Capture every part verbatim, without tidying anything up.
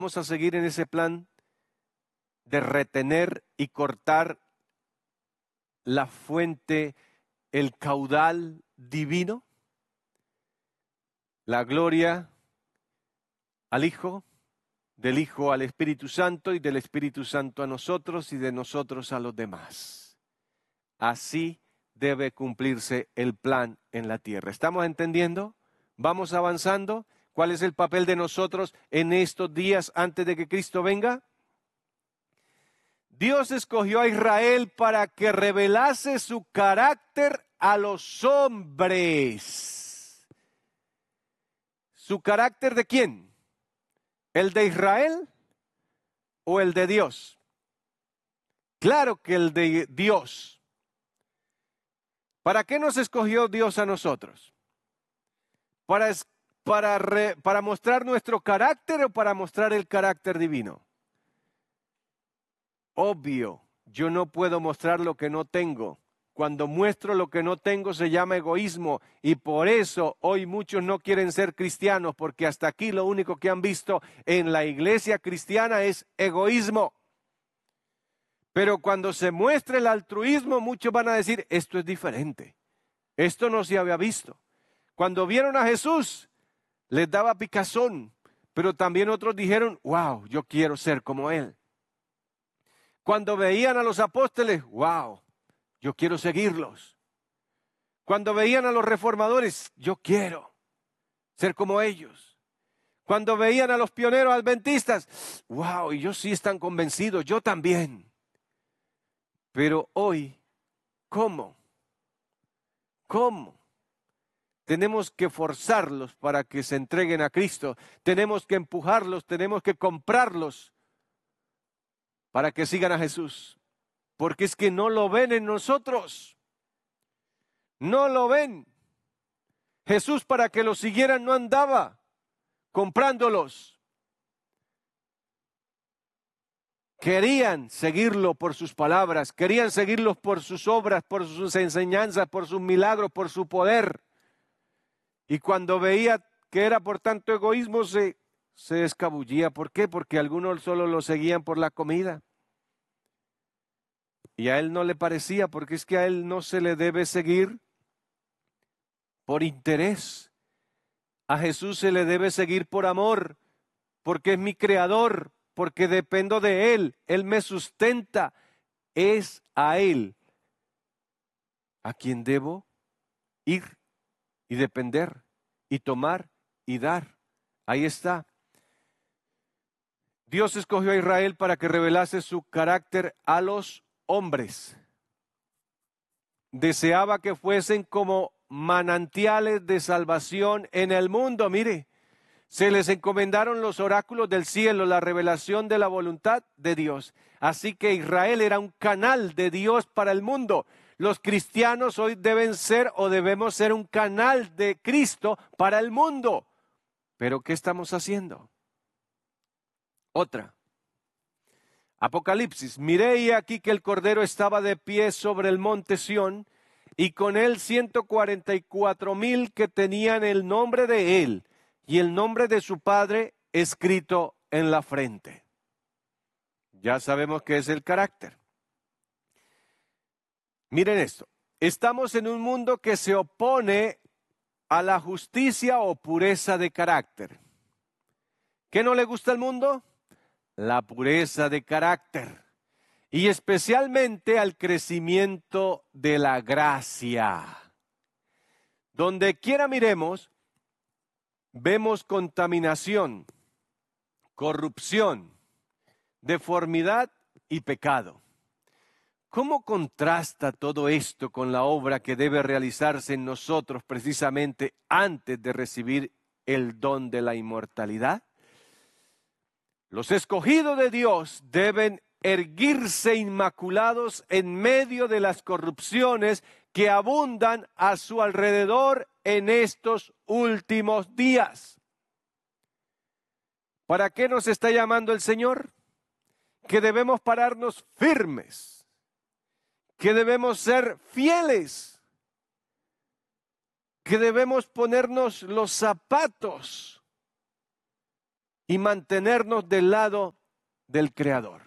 Vamos a seguir en ese plan de retener y cortar la fuente, el caudal divino, la gloria al Hijo, del Hijo al Espíritu Santo y del Espíritu Santo a nosotros y de nosotros a los demás. Así debe cumplirse el plan en la tierra. ¿Estamos entendiendo? ¿Vamos avanzando? ¿Cuál es el papel de nosotros en estos días antes de que Cristo venga? Dios escogió a Israel para que revelase su carácter a los hombres. ¿Su carácter de quién? ¿El de Israel o el de Dios? Claro que el de Dios. ¿Para qué nos escogió Dios a nosotros? ¿Para, para, re, para mostrar nuestro carácter o para mostrar el carácter divino? Obvio, yo no puedo mostrar lo que no tengo. Cuando muestro lo que no tengo se llama egoísmo y por eso hoy muchos no quieren ser cristianos porque hasta aquí lo único que han visto en la iglesia cristiana es egoísmo. Pero cuando se muestre el altruismo muchos van a decir esto es diferente, esto no se había visto. Cuando vieron a Jesús les daba picazón, pero también otros dijeron wow, yo quiero ser como Él. Cuando veían a los apóstoles, wow, yo quiero seguirlos. Cuando veían a los reformadores, yo quiero ser como ellos. Cuando veían a los pioneros adventistas, wow, ellos sí están convencidos, yo también. Pero hoy, ¿cómo? ¿Cómo? Tenemos que forzarlos para que se entreguen a Cristo. Tenemos que empujarlos, tenemos que comprarlos para que sigan a Jesús. Porque es que no lo ven en nosotros. No lo ven. Jesús para que lo siguieran no andaba comprándolos. Querían seguirlo por sus palabras, querían seguirlo por sus obras, por sus enseñanzas, por sus milagros, por su poder. Y cuando veía que era por tanto egoísmo, se, se escabullía. ¿Por qué? Porque algunos solo lo seguían por la comida. Y a él no le parecía, porque es que a él no se le debe seguir por interés. A Jesús se le debe seguir por amor, porque es mi creador, porque dependo de Él, Él me sustenta. Es a Él a quien debo ir y depender y tomar y dar. Ahí está. Dios escogió a Israel para que revelase su carácter a los hombres. Deseaba que fuesen como manantiales de salvación en el mundo. Mire, se les encomendaron los oráculos del cielo, la revelación de la voluntad de Dios. Así que Israel era un canal de Dios para el mundo. Los cristianos hoy deben ser o debemos ser un canal de Cristo para el mundo. ¿Pero qué estamos haciendo? Otra. Apocalipsis. Miré y aquí que el Cordero estaba de pie sobre el monte Sión y con él ciento cuarenta y cuatro mil que tenían el nombre de él y el nombre de su Padre escrito en la frente. Ya sabemos qué es el carácter. Miren esto. Estamos en un mundo que se opone a la justicia o pureza de carácter. ¿Qué no le gusta al mundo? La pureza de carácter. Y especialmente al crecimiento de la gracia. Donde quiera miremos, vemos contaminación, corrupción, deformidad y pecado. ¿Cómo contrasta todo esto con la obra que debe realizarse en nosotros precisamente antes de recibir el don de la inmortalidad? Los escogidos de Dios deben erguirse inmaculados en medio de las corrupciones que abundan a su alrededor en estos últimos días. ¿Para qué nos está llamando el Señor? Que debemos pararnos firmes, que debemos ser fieles, que debemos ponernos los zapatos y mantenernos del lado del Creador.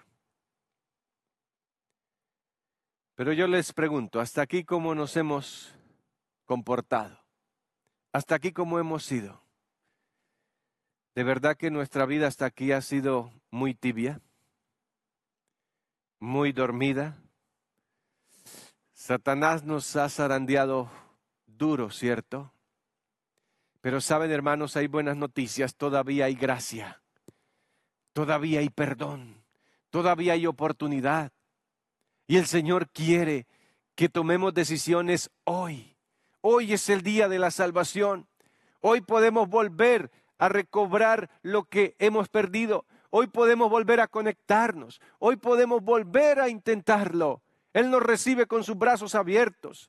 Pero yo les pregunto, ¿hasta aquí cómo nos hemos comportado? ¿Hasta aquí cómo hemos sido? ¿De verdad que nuestra vida hasta aquí ha sido muy tibia? ¿Muy dormida? Satanás nos ha zarandeado duro, ¿cierto? Pero saben, hermanos, hay buenas noticias, todavía hay gracia, todavía hay perdón, todavía hay oportunidad. Y el Señor quiere que tomemos decisiones hoy. Hoy es el día de la salvación. Hoy podemos volver a recobrar lo que hemos perdido. Hoy podemos volver a conectarnos. Hoy podemos volver a intentarlo. Él nos recibe con sus brazos abiertos.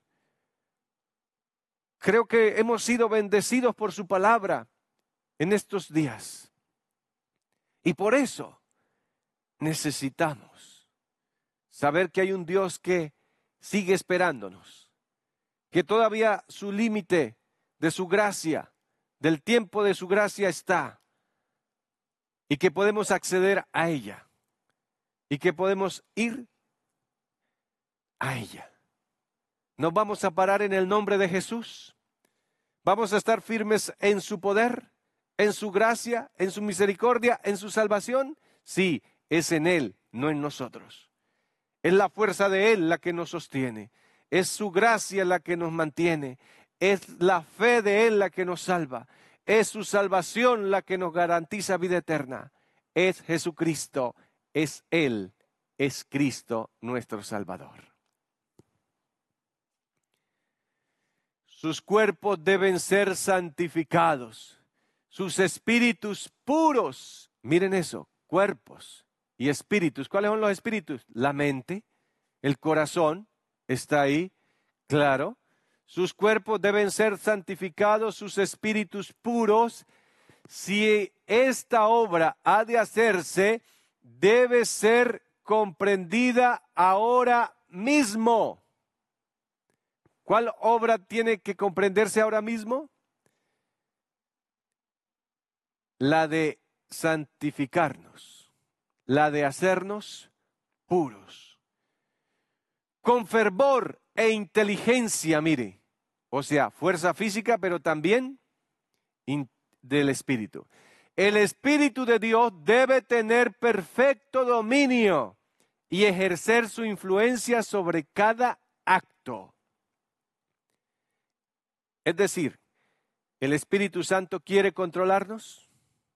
Creo que hemos sido bendecidos por su palabra en estos días. Y por eso necesitamos saber que hay un Dios que sigue esperándonos, que todavía su límite de su gracia, del tiempo de su gracia está, y que podemos acceder a ella, y que podemos ir a ella. Nos vamos a parar en el nombre de Jesús. Vamos a estar firmes en su poder, en su gracia, en su misericordia, en su salvación. Sí, es en Él, no en nosotros. Es la fuerza de Él la que nos sostiene. Es su gracia la que nos mantiene. Es la fe de Él la que nos salva. Es su salvación la que nos garantiza vida eterna. Es Jesucristo. Es Él. Es Cristo nuestro Salvador. Sus cuerpos deben ser santificados. Sus espíritus puros. Miren eso, cuerpos y espíritus. ¿Cuáles son los espíritus? La mente, el corazón, está ahí, claro. Sus cuerpos deben ser santificados, sus espíritus puros. Si esta obra ha de hacerse, debe ser comprendida ahora mismo. ¿Cuál obra tiene que comprenderse ahora mismo? La de santificarnos, la de hacernos puros. Con fervor e inteligencia, mire, o sea, fuerza física, pero también del Espíritu. El Espíritu de Dios debe tener perfecto dominio y ejercer su influencia sobre cada acto. Es decir, ¿el Espíritu Santo quiere controlarnos?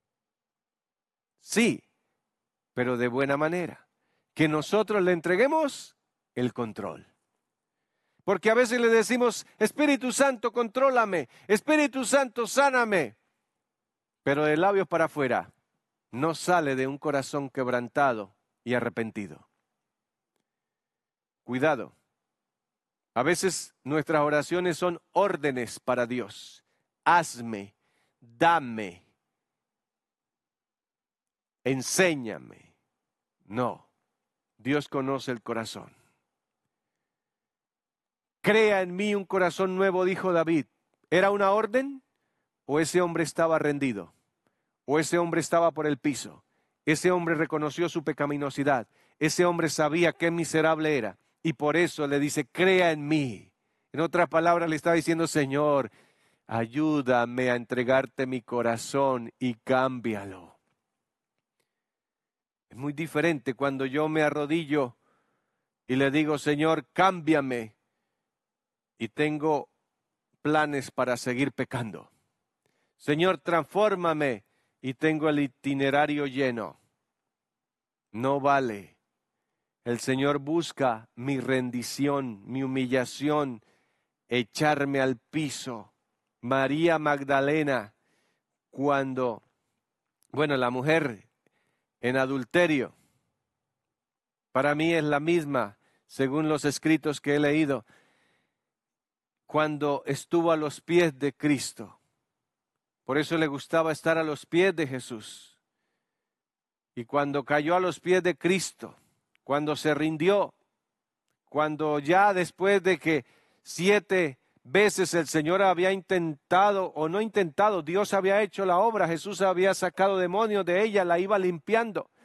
Sí, pero de buena manera. Que nosotros le entreguemos el control. Porque a veces le decimos, Espíritu Santo, contrólame, Espíritu Santo, sáname. Pero de labios para afuera no sale de un corazón quebrantado y arrepentido. Cuidado. A veces nuestras oraciones son órdenes para Dios. Hazme, dame, enséñame. No, Dios conoce el corazón. Crea en mí un corazón nuevo, dijo David. ¿Era una orden? ¿O ese hombre estaba rendido? ¿O ese hombre estaba por el piso? Ese hombre reconoció su pecaminosidad. Ese hombre sabía qué miserable era. Y por eso le dice, crea en mí. En otras palabras le estaba diciendo, Señor, ayúdame a entregarte mi corazón y cámbialo. Es muy diferente cuando yo me arrodillo y le digo, Señor, cámbiame. Y tengo planes para seguir pecando. Señor, transfórmame y tengo el itinerario lleno. No vale. El Señor busca mi rendición, mi humillación, echarme al piso. María Magdalena, cuando, bueno, la mujer en adulterio, para mí es la misma, según los escritos que he leído, cuando estuvo a los pies de Cristo. Por eso le gustaba estar a los pies de Jesús. Y cuando cayó a los pies de Cristo, cuando se rindió, cuando ya después de que siete veces el Señor había intentado, o no intentado, Dios había hecho la obra, Jesús había sacado demonios de ella, la iba limpiando.